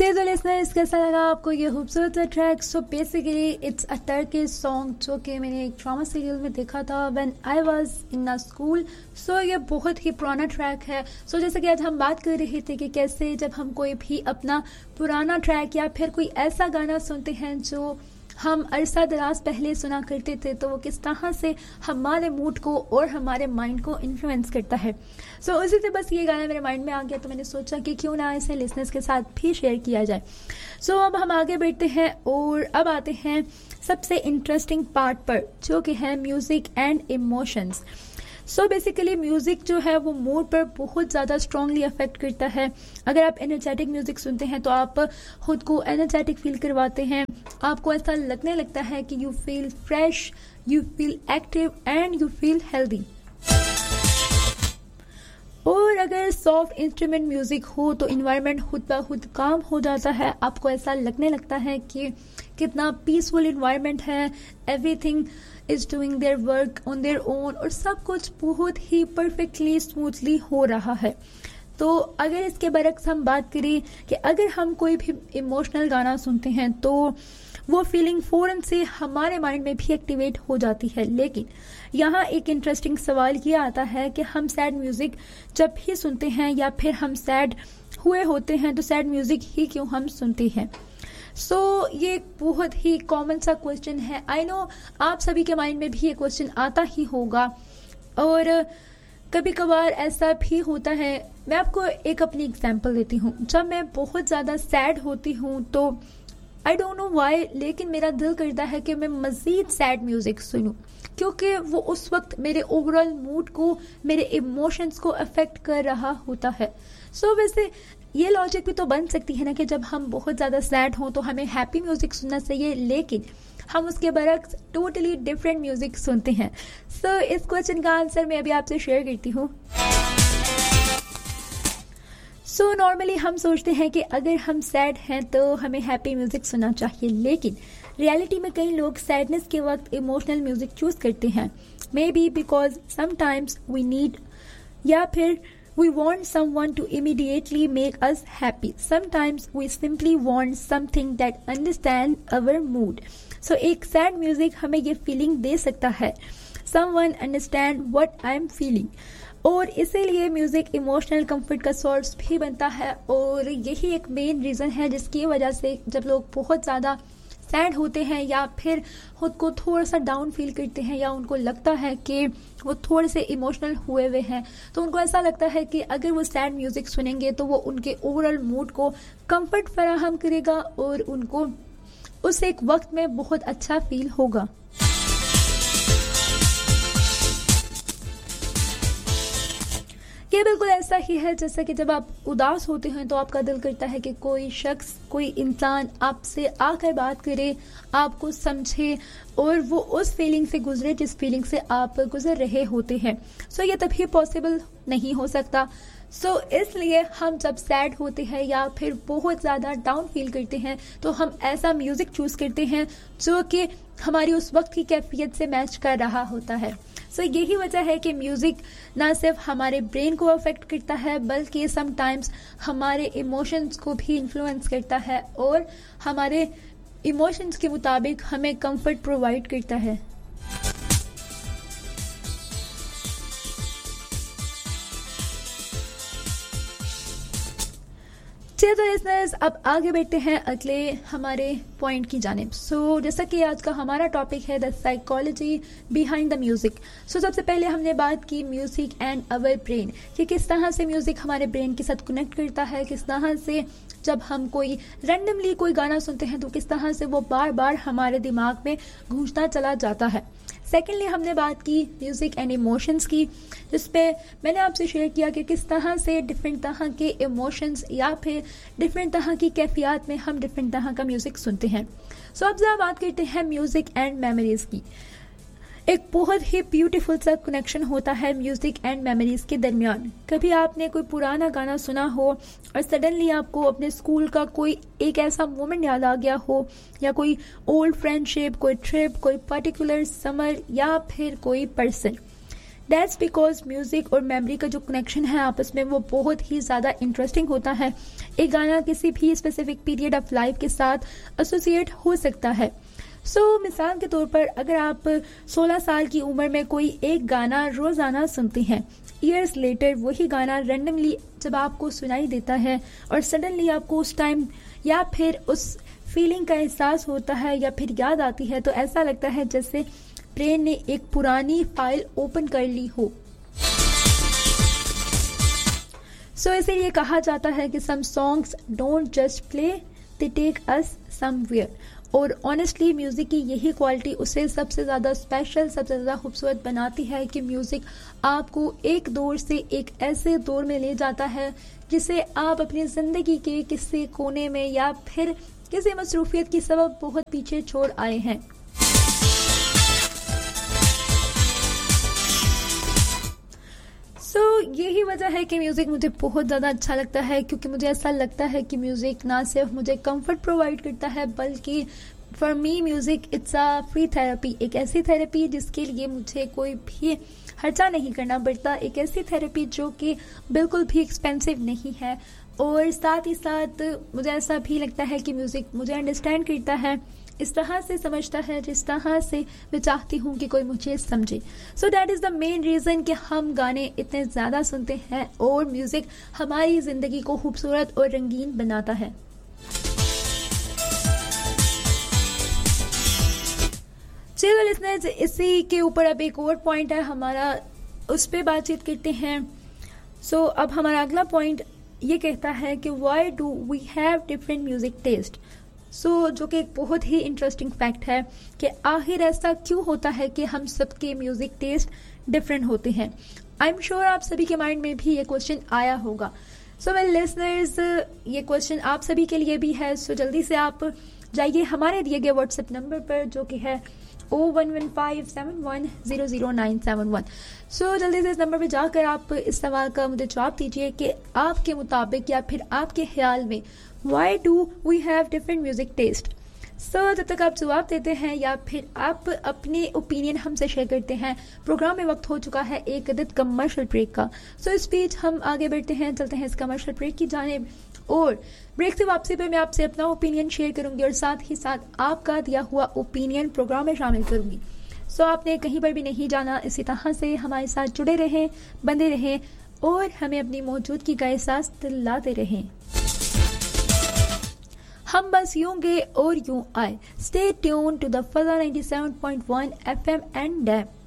तो लिसनर्स, कैसा लगा आपको ये खूबसूरत track? So basically it's a Turkish song जो कि मैंने एक ड्रामा सीरियल में देखा था when I was in a school. सो ये बहुत ही पुराना ट्रैक है। सो जैसे कि आज हम बात कर रहे थे कि कैसे जब हम कोई भी अपना पुराना ट्रैक या फिर कोई ऐसा गाना सुनते हैं जो हम अरसा दराज पहले सुना करते थे, तो वो किस तरह से हमारे मूड को और हमारे माइंड को इन्फ्लुएंस करता है। सो उसी से बस ये गाना मेरे माइंड में आ गया, तो मैंने सोचा कि क्यों ना इसे लिसनर्स के साथ भी शेयर किया जाए। सो अब हम आगे बढ़ते हैं और अब आते हैं सबसे इंटरेस्टिंग पार्ट पर, जो कि है music and emotions. So basically music जो है वो मूड पर बहुत ज़्यादा स्ट्रांगली अफेक्ट करता है। अगर आप एनर्जेटिक म्यूजिक सुनते हैं तो आप खुद को एनर्जेटिक फील करवाते हैं, आपको ऐसा लगने लगता है कि you feel fresh, you feel active and you feel healthy. और अगर सॉफ्ट इंस्ट्रूमेंट म्यूजिक हो तो इन्वायरमेंट खुद ब खुद काम हो जाता है, आपको ऐसा लगने लगता है कि कितना पीसफुल इन्वायरमेंट है, everything is doing their work on their own और सब कुछ बहुत ही परफेक्टली स्मूथली हो रहा है। तो अगर इसके बरक्स हम बात करें कि अगर हम कोई भी इमोशनल गाना सुनते हैं तो वो फीलिंग फौरन से हमारे माइंड में भी एक्टिवेट हो जाती है। लेकिन यहाँ एक इंटरेस्टिंग सवाल ये आता है कि हम सैड म्यूजिक जब भी सुनते हैं या फिर हम सैड हुए होते हैं तो सैड म्यूजिक ही क्यों हम सुनते हैं। सो ये एक बहुत ही कॉमन सा क्वेश्चन है। आई नो आप सभी के माइंड में भी ये क्वेश्चन आता ही होगा और कभी कभार ऐसा भी होता है। मैं आपको एक अपनी एग्जांपल देती हूँ। जब मैं बहुत ज़्यादा सैड होती हूँ तो आई डोंट नो व्हाई, लेकिन मेरा दिल करता है कि मैं मज़ीद सैड म्यूज़िक सुनूं, क्योंकि वो उस वक्त मेरे ओवरऑल मूड को, मेरे इमोशंस को अफेक्ट कर रहा होता है। सो वैसे ये लॉजिक भी तो बन सकती है ना कि जब हम बहुत ज़्यादा सैड हों तो हमें हैप्पी म्यूज़िक सुनना चाहिए, लेकिन हम उसके बरक्स टोटली डिफरेंट म्यूज़िक सुनते हैं। सो इस क्वेश्चन का आंसर मैं अभी आपसे शेयर करती हूँ। सो नॉर्मली हम सोचते हैं कि अगर हम सैड हैं तो हमें हैप्पी म्यूजिक सुनना चाहिए, लेकिन रियलिटी में कई लोग सैडनेस के वक्त इमोशनल म्यूजिक चूज करते हैं। May be because sometimes we need या फिर we want someone to immediately make us happy. Sometimes we simply want something that understand our mood. सो एक सैड म्यूजिक हमें ये फीलिंग दे सकता है, someone understand what I am feeling. और इसीलिए music emotional comfort का सोर्स भी बनता है और यही एक मेन रीज़न है जिसकी वजह से जब लोग बहुत ज़्यादा सैड होते हैं या फिर खुद को थोड़ा सा डाउन फील करते हैं या उनको लगता है कि वो थोड़े से इमोशनल हुए हुए हैं, तो उनको ऐसा लगता है कि अगर वो सैड म्यूजिक सुनेंगे तो वो उनके ओवरऑल मूड को कंफर्ट फराहम करेगा और उनको उस एक वक्त में बहुत अच्छा फील होगा। ये बिल्कुल ऐसा ही है जैसा कि जब आप उदास होते हैं तो आपका दिल करता है कि कोई शख्स, कोई इंसान आपसे आकर बात करे, आपको समझे और वो उस फीलिंग से गुजरे जिस फीलिंग से आप गुजर रहे होते हैं। सो ये तभी पॉसिबल नहीं हो सकता। सो इसलिए हम जब सैड होते हैं या फिर बहुत ज़्यादा डाउन फील करते हैं तो हम ऐसा म्यूज़िक चूज़ करते हैं जो कि हमारी उस वक्त की कैफियत से मैच कर रहा होता है। सो यही वजह है कि म्यूज़िक ना सिर्फ हमारे ब्रेन को अफेक्ट करता है बल्कि समटाइम्स हमारे इमोशंस को भी इन्फ्लुएंस करता है और हमारे इमोशंस के मुताबिक हमें कंफर्ट प्रोवाइड करता है। चलिए तो लिसनर्स, अब आगे बढ़ते हैं अगले हमारे पॉइंट की जानिब। सो जैसा कि आज का हमारा टॉपिक है the psychology behind the music. सो सबसे पहले हमने बात की म्यूजिक एंड अवर ब्रेन, कि किस तरह से म्यूजिक हमारे ब्रेन के साथ कनेक्ट करता है, किस तरह से जब हम कोई रैंडमली कोई गाना सुनते हैं तो किस तरह से वो बार बार हमारे दिमाग में गूंजता चला जाता है। सेकेंडली हमने बात की म्यूजिक एंड इमोशंस की, जिसपे मैंने आपसे शेयर किया कि किस तरह से डिफरेंट तरह के इमोशंस या फिर डिफरेंट तरह की कैफियत में हम डिफरेंट तरह का म्यूजिक सुनते हैं। सो अब जरा बात करते हैं म्यूजिक एंड मेमोरीज की। एक बहुत ही ब्यूटीफुल सा कनेक्शन होता है म्यूजिक एंड मेमोरीज के दरमियान। कभी आपने कोई पुराना गाना सुना हो और सडनली आपको अपने स्कूल का कोई एक ऐसा मोमेंट याद आ गया हो, या कोई ओल्ड फ्रेंडशिप, कोई ट्रिप, कोई पर्टिकुलर समर या फिर कोई पर्सन। दैट्स बिकॉज म्यूजिक और मेमोरी का जो कनेक्शन है आपस में वो बहुत ही ज़्यादा इंटरेस्टिंग होता है। एक गाना किसी भी स्पेसिफिक पीरियड ऑफ लाइफ के साथ एसोसिएट हो सकता है। मिसाल के तौर पर अगर आप 16 साल की उम्र में कोई एक गाना रोजाना सुनते हैं, ईयर्स लेटर वही गाना रैंडमली जब आपको सुनाई देता है और सडनली आपको उस टाइम या फिर उस फीलिंग का एहसास होता है या फिर याद आती है, तो ऐसा लगता है जैसे ब्रेन ने एक पुरानी फाइल ओपन कर ली हो। इसीलिए कहा जाता है कि some songs don't just play, they take us somewhere. और ऑनेस्टली म्यूजिक की यही क्वालिटी उसे सबसे ज़्यादा स्पेशल, सबसे ज़्यादा खूबसूरत बनाती है कि म्यूजिक आपको एक दौर से एक ऐसे दौर में ले जाता है जिसे आप अपनी ज़िंदगी के किसी कोने में या फिर किसी मसरूफियत की सबब बहुत पीछे छोड़ आए हैं। यही वजह है कि म्यूज़िक मुझे बहुत ज़्यादा अच्छा लगता है, क्योंकि मुझे ऐसा लगता है कि म्यूज़िक ना सिर्फ मुझे कंफर्ट प्रोवाइड करता है बल्कि for me music it's a free therapy. एक ऐसी थेरेपी जिसके लिए मुझे कोई भी खर्चा नहीं करना पड़ता, एक ऐसी थेरेपी जो कि बिल्कुल भी एक्सपेंसिव नहीं है। और साथ ही साथ मुझे ऐसा भी लगता है कि म्यूज़िक मुझे अंडरस्टैंड करता है, इस तरह से समझता है जिस तरह से मैं चाहती हूँ कि कोई मुझे समझे। That is the main reason कि हम गाने इतने ज़्यादा सुनते हैं और म्यूज़िक हमारी ज़िंदगी को खूबसूरत और रंगीन बनाता है। चलो लिसनर्स, इसी के ऊपर अब एक और पॉइंट है हमारा, उस पर बातचीत करते हैं। अब हमारा अगला पॉइंट ये कहता है कि why do we have different music taste. जो कि एक बहुत ही इंटरेस्टिंग फैक्ट है कि आखिर ऐसा क्यों होता है कि हम सबके म्यूजिक टेस्ट डिफरेंट होते हैं। आई एम श्योर आप सभी के माइंड में भी ये क्वेश्चन आया होगा। वेल लिसनर्स, ये क्वेश्चन आप सभी के लिए भी है। जल्दी से आप जाइए हमारे दिए गए व्हाट्सएप नंबर पर जो कि है 01157100971। जल्दी से इस नंबर पे जाकर आप इस सवाल का मुझे जवाब दीजिए कि आपके मुताबिक या फिर आपके ख्याल में why do we have different music taste. जब तक आप जवाब देते हैं या फिर आप अपने ओपिनियन हमसे शेयर करते हैं, प्रोग्राम में वक्त हो चुका है एक अदद कमर्शियल ब्रेक का। इस बीच हम आगे बढ़ते हैं, चलते हैं इस कमर्शियल ब्रेक की जानिब। और ब्रेक से वापसी पे मैं आपसे अपना ओपिनियन शेयर करूंगी और साथ ही साथ आपका दिया हुआ ओपिनियन प्रोग्राम में शामिल करूंगी। आपने कहीं पर भी नहीं जाना, इसी तरह से हमारे साथ जुड़े रहें, बंधे रहें और हमें अपनी मौजूदगी का एहसास दिलाते रहें। हम बस यूं गए और यूं आए। Stay tune to the फजा 97.1 FM and dam.